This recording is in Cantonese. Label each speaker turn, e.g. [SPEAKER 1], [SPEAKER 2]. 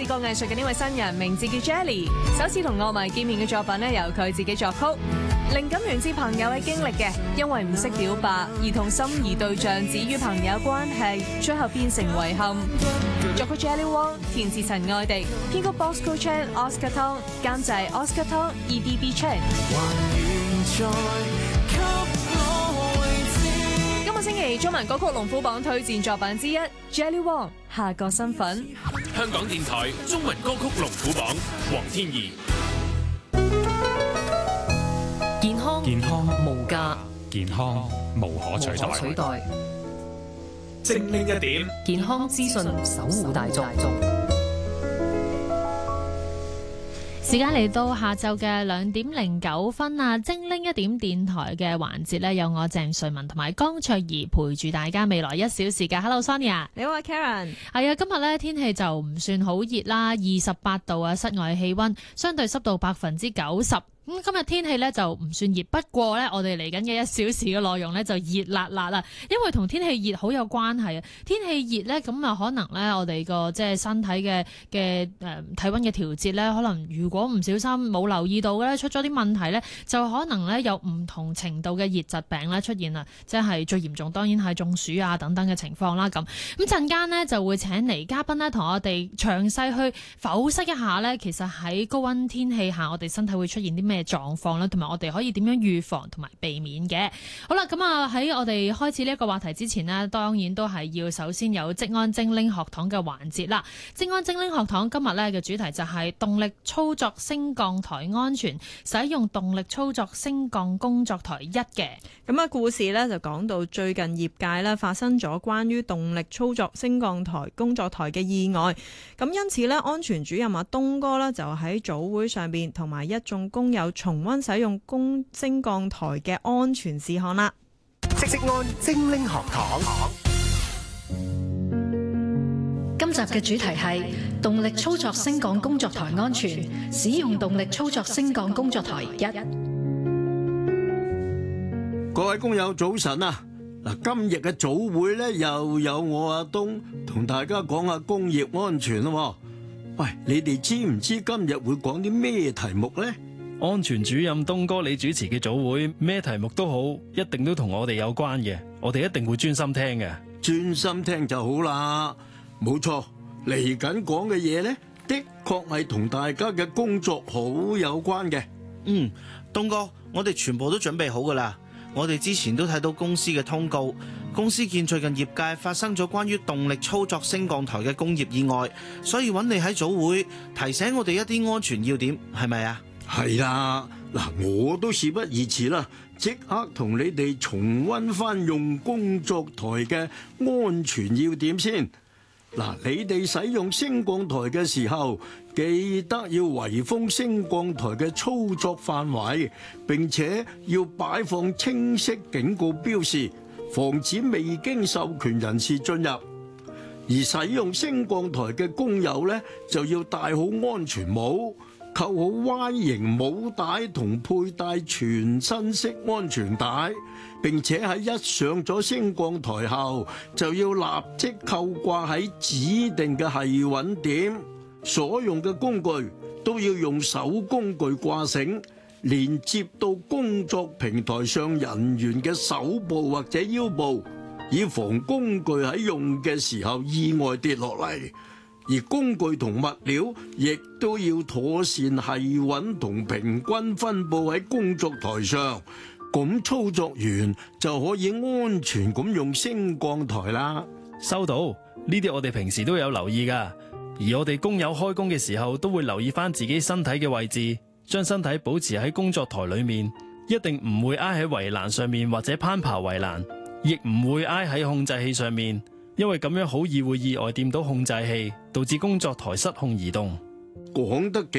[SPEAKER 1] 試過藝術嘅呢位新人，名字叫 Jelly， 首次同樂迷見面嘅作品咧，由佢自己作曲，靈感源自朋友嘅經歷嘅，因為唔識表白而同心儀對象止於朋友關係，最後變成遺憾。作曲 Jelly Wong， 填詞陳愛迪，編曲 Bosco Chan、Oscar Tong， 監製 Oscar Tong、EDB Chan。今個星期中文歌曲龍虎榜推薦作品之一 Jelly Wong 下個身份。
[SPEAKER 2] 香港電台中文歌曲龍虎榜，黃天怡。
[SPEAKER 3] 健康無價，
[SPEAKER 4] 健康無可取代。
[SPEAKER 2] 精靈一點，
[SPEAKER 3] 健康資訊守護大眾。
[SPEAKER 5] 時間嚟到下晝嘅2:09啊！精靈一點電台嘅環節呢，有我鄭瑞文同埋江卓儀陪住大家未來1小時嘅。Hello Sonia，
[SPEAKER 1] 你好啊 Karen。
[SPEAKER 5] 係啊，今日呢天氣就唔算好熱啦，28度啊，室外氣溫，相對濕度90%。咁今日天氣咧就唔算熱，不過咧我哋嚟緊嘅1小時嘅內容咧就熱辣辣啦，因為同天氣熱好有關係啊！天氣熱咧咁啊，可能咧我哋個即係身體嘅體溫嘅調節咧，可能如果唔小心冇留意到咧，出咗啲問題咧，就可能咧有唔同程度嘅熱疾病咧出現啦，即係最嚴重當然係中暑啊等等嘅情況啦。咁陣間咧就會請嚟嘉賓咧同我哋詳細去剖析一下咧，其實喺高溫天氣下我哋身體會出現啲咩狀況啦，同埋我哋可以點樣預防同埋避免嘅。好啦，咁啊喺我哋開始呢一個話題之前呢，當然都係要首先有職安精靈學堂嘅環節啦。職安精靈學堂今日咧嘅主題就係動力操作升降台安全，使用動力操作升降工作台1嘅。
[SPEAKER 1] 咁啊，故事咧就講到最近業界咧發生咗關於動力操作升降台工作台嘅意外，咁因此咧安全主任阿東哥咧就喺早會上邊同埋一眾工友重溫使用升降台嘅安全事項啦。
[SPEAKER 6] 職安精靈學堂，
[SPEAKER 3] 今集嘅主題係動力操作升降工作台安全，使用動力操作升降工作台1。
[SPEAKER 7] 各位工友早晨啊！嗱，今日嘅早會咧又有我阿東同大家講下工業安全咯。喂，你哋知唔知今日會講啲咩題目呢？
[SPEAKER 4] 安全主任東哥你主持嘅早會，咩題目都好，一定都同我哋有關嘅，我哋一定會專心聽嘅。
[SPEAKER 7] 專心聽就好啦，冇錯。嚟緊講嘅嘢呢，的確係同大家嘅工作好有關嘅。
[SPEAKER 8] 東哥，我哋全部都準備好噶啦。我哋之前都睇到公司嘅通告，公司見最近業界發生咗關於動力操作升降台嘅工業意外，所以揾你喺早會提醒我哋一啲安全要點，係咪啊？
[SPEAKER 7] 係啦，嗱，我都事不宜遲啦，即刻同你哋重溫翻用工作台嘅安全要點先。嗱，你哋使用升降台嘅時候，記得要圍封升降台嘅操作範圍，並且要擺放清晰警告標示，防止未經授權人士進入。而使用升降台嘅工友呢，就要戴好安全帽，扣好 Y 型帽帶同佩戴全身式安全帶，並且喺一上咗升降台後，就要立即扣掛喺指定嘅繫穩點。所用嘅工具都要用手工具掛繩，連接到工作平台上人員嘅手部或者腰部，以防工具喺用嘅時候意外跌落嚟。而工具同物料亦都要妥善繫穩同平均分佈喺工作台上，咁操作員就可以安全咁用升降台啦。
[SPEAKER 4] 收到，呢啲我哋平時都有留意噶，而我哋工友開工嘅時候都會留意翻自己身體嘅位置，將身體保持喺工作台裏面，一定唔會挨喺圍欄上面或者攀爬圍欄，亦唔會挨喺控制器上面。因為咁樣好易會意外掂到控制器，導致工作台失控移動。
[SPEAKER 7] 講得幾